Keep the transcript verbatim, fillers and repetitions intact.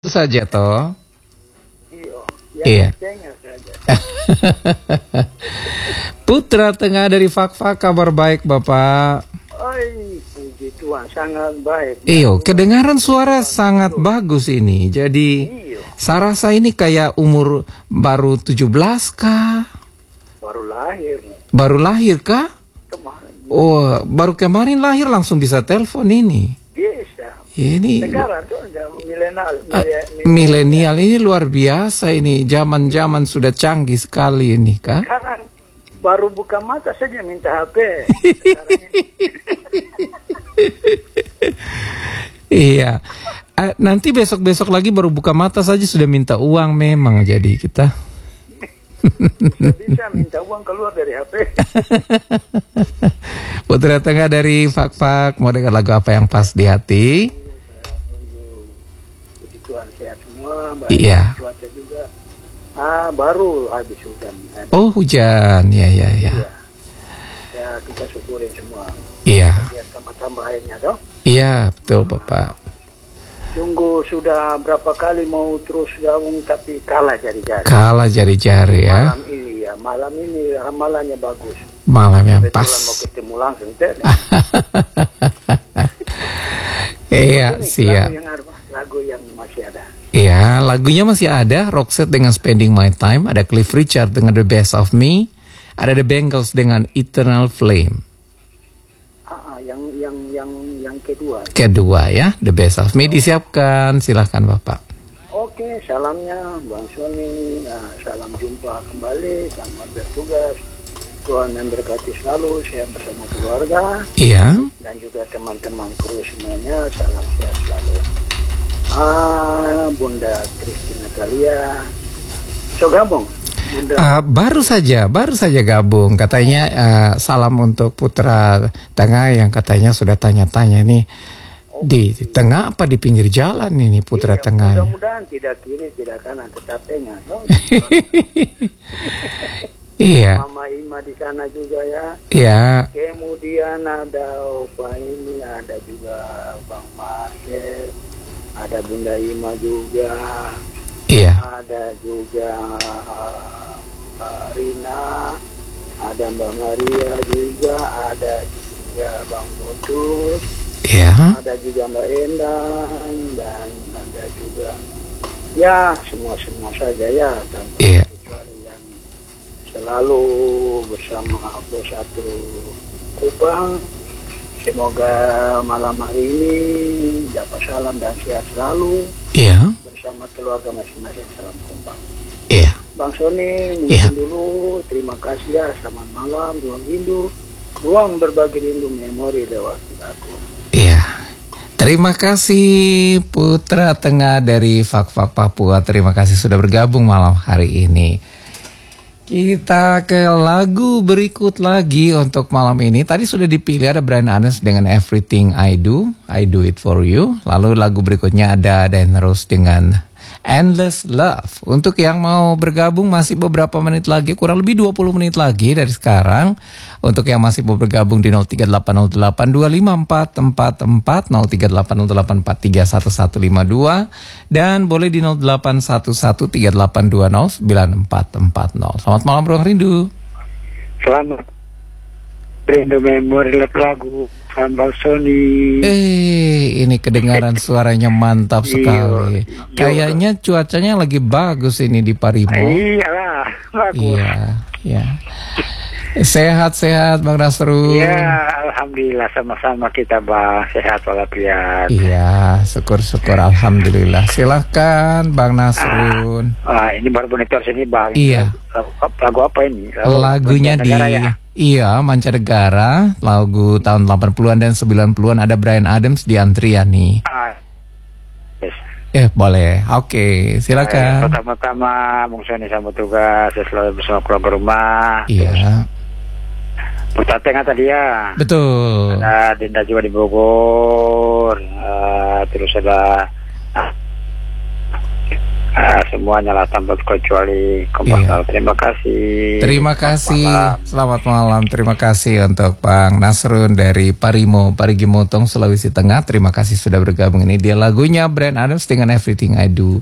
Saja toh. Iya. Iya. Putra Tengah dari Fak-Fak, kabar baik Bapak. Oi, puji Tuhan, sangat baik. Iyo, kedengaran suara sangat bagus ini. Jadi Iyo, saya rasa ini kayak umur baru tujuh belas kah? baru lahir Baru lahir kah? kemarin. Oh, baru kemarin lahir langsung bisa telepon ini. Biasa. Ini Sekarang tuh ada milenial. uh, milenial ini luar biasa ini. Zaman-zaman sudah canggih sekali ini kah? Sekarang baru buka mata saja minta H P. Iya. Uh, nanti besok-besok lagi baru buka mata saja sudah minta uang memang, jadi kita Bisa minta uang keluar dari H P. Putra Tengah dari Fak-Fak, mau dengar lagu apa yang pas di hati? Puji Tuhan sehat semua. Baik. Iya. Cuaca juga. Ah, baru habis hujan. Oh, hujan. Ya, ya, ya. Iya. Ya, kita syukurin semua. Iya. Biar tambah-tambah airnya toh. Iya, betul Bapak. Sungguh sudah berapa kali mau terus gabung tapi kalah jari-jari. Kalah jari-jari ya. Malam ini ya, malam ini ramalannya bagus. Malam yang Kebetulan pas. mau ketemu langsung. Teh. Iya, Ini siap. Lagu yang, ada- lagu yang masih ada. Iya, lagunya masih ada. Roxette dengan Spending My Time, ada Cliff Richard dengan The Best of Me, ada The Bangles dengan Eternal Flame. Ah, ah, yang yang yang yang kedua. Kedua ya, The Best of Me disiapkan. Silahkan Bapak. Oke, salamnya Bang Sony. Nah, salam jumpa kembali. Selamat bertugas. Tuhan memberkati selalu. Saya bersama keluarga Iya. dan juga teman-teman kru semuanya. Salam sehat selalu. Ah, Bunda Kristi Natalia. So gabung. Bunda. Uh, baru saja, baru saja gabung. Katanya uh, salam untuk Putra Tengah yang katanya sudah tanya-tanya nih di, di tengah apa di pinggir jalan ini Putra Iya, Tengah. mudah-mudahan tidak kiri, tidak kanan, tetapnya. No? Iya, Mama Ima di sana juga ya. iya, Kemudian ada Opa ini, ada juga Bang Marcel, ada Bunda Ima juga, iya, ada juga uh, Rina, ada Mbak Maria juga, ada juga Bang Botus, iya, ada juga Mbak Endang, dan ada juga ya semua-semua saja ya, tanpa iya. kecuali yang selalu bersama Bos Satu Kupang. Semoga malam hari ini dapat salam dan sehat selalu Iya, bersama keluarga masing-masing. Salam Kupang. iya, Bang Sony, mungkin Iya. dulu terima kasih ya, selamat malam, ruang rindu, ruang berbagi rindu memori lewat aku. iya. Terima kasih Putra Tengah dari Fak-Fak Papua. Terima kasih sudah bergabung malam hari ini. Kita ke lagu berikut lagi untuk malam ini. Tadi sudah dipilih ada Bryan Adams dengan Everything I Do, I Do It For You. Lalu lagu berikutnya ada Dan Rose dengan Endless Love. Untuk yang mau bergabung masih beberapa menit lagi, kurang lebih dua puluh menit lagi dari sekarang. Untuk yang masih mau bergabung di nol tiga delapan nol delapan dua lima empat empat empat, nol tiga delapan nol delapan empat tiga satu satu lima dua, dan boleh di nol delapan satu satu tiga delapan dua nol sembilan empat empat nol. Selamat malam Ruang Rindu. Selamat rindu memori lagu Bang Sony. Eh, ini kedengaran suaranya mantap sekali. Iya. Kayaknya cuacanya lagi bagus ini di Parimo. Iyalah, bagus. Iya, iya. Sehat-sehat Bang Nasrul. Ya, alhamdulillah sama-sama kita Bang, sehat walafiat. Iya, syukur-syukur alhamdulillah. Silahkan Bang Nasrul. Ah, ini baru monitor sini Bang. Iya. Lagu, lagu apa ini? Lagu Lagunya di Mancanegara ya? Iya, Mancanegara, lagu tahun delapan puluhan dan sembilan puluhan, ada Bryan Adams di antrian nih. Ah, yes. Eh, boleh. Oke, Eh, silakan. pertama-tama Bung Sony sambut tugas, saya selalu bersama keluarga rumah. Iya, Putra Tengah tadi ya. betul. Ada Dinda juga di Bogor. Ah, terus ada ah, Uh, semuanya lah tanpa kecuali Kompas. Iya. Terima kasih. Terima kasih. Selamat malam. Terima kasih untuk Bang Nasrun dari Parimo, Parigi Motong, Sulawesi Tengah. Terima kasih sudah bergabung. Ini dia lagunya Bryan Adams dengan Everything I Do.